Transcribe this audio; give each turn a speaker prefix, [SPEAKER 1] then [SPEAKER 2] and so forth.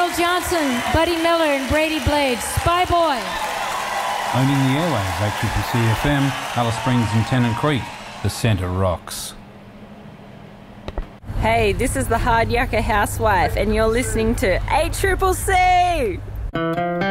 [SPEAKER 1] Daryl Johnson, Buddy Miller, and Brady Blades. Spy Boy.
[SPEAKER 2] Owning the airwaves, ACCC FM, Alice Springs and Tennant Creek. The centre rocks.
[SPEAKER 3] Hey, this is the Hard Yucca Housewife, and you're listening to ACCC!